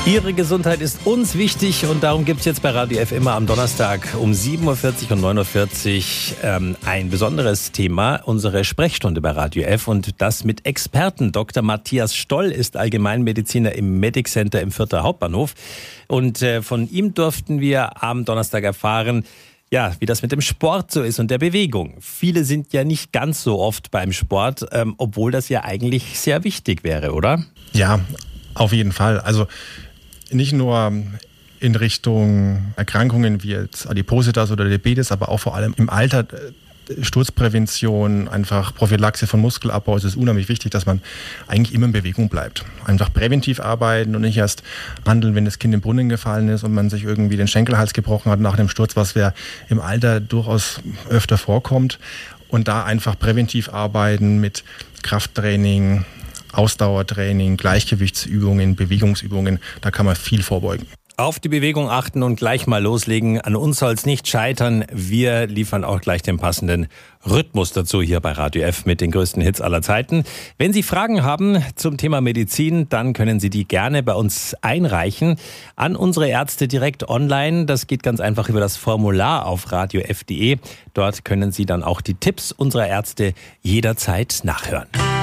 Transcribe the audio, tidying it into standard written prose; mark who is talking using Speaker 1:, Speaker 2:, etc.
Speaker 1: Ihre Gesundheit ist uns wichtig und darum gibt es jetzt bei Radio F immer am Donnerstag um 7.40 Uhr und 9.40 Uhr ein besonderes Thema, unsere Sprechstunde bei Radio F und das mit Experten. Dr. Matthias Stoll ist Allgemeinmediziner im Medic Center im Fürther Hauptbahnhof und von ihm durften wir am Donnerstag erfahren, ja, wie das mit dem Sport so ist und der Bewegung. Viele sind ja nicht ganz so oft beim Sport, obwohl das ja eigentlich sehr wichtig wäre, oder?
Speaker 2: Ja, auf jeden Fall. Also nicht nur in Richtung Erkrankungen wie jetzt Adipositas oder Diabetes, aber auch vor allem im Alter Sturzprävention, einfach Prophylaxe von Muskelabbau. Es ist unheimlich wichtig, dass man eigentlich immer in Bewegung bleibt. Einfach präventiv arbeiten und nicht erst handeln, wenn das Kind im Brunnen gefallen ist und man sich irgendwie den Schenkelhals gebrochen hat nach dem Sturz, was ja im Alter durchaus öfter vorkommt. Und da einfach präventiv arbeiten mit Krafttraining, Ausdauertraining, Gleichgewichtsübungen, Bewegungsübungen, da kann man viel vorbeugen.
Speaker 1: Auf die Bewegung achten und gleich mal loslegen. An uns soll es nicht scheitern. Wir liefern auch gleich den passenden Rhythmus dazu hier bei Radio F mit den größten Hits aller Zeiten. Wenn Sie Fragen haben zum Thema Medizin, dann können Sie die gerne bei uns einreichen an unsere Ärzte direkt online. Das geht ganz einfach über das Formular auf radiof.de. Dort können Sie dann auch die Tipps unserer Ärzte jederzeit nachhören.